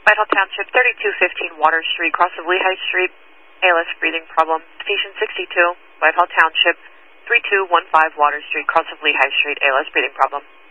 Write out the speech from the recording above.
Whitehall Township, 3215 Water Street, cross of Lehigh Street, ALS breathing problem. Patient 62, Whitehall Township, 3215 Water Street, cross of Lehigh Street, ALS breathing problem.